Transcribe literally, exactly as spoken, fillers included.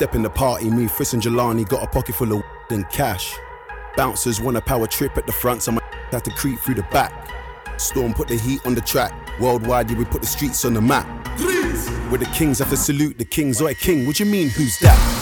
step in the party, me, Friss and Jelani got a pocket full of and cash. Bouncers want a power trip at the front, so my had to creep through the back. Storm put the heat on the track. Worldwide, yeah, we put the streets on the map. Where the kings have to salute the kings. Oi, king, what you mean, who's that?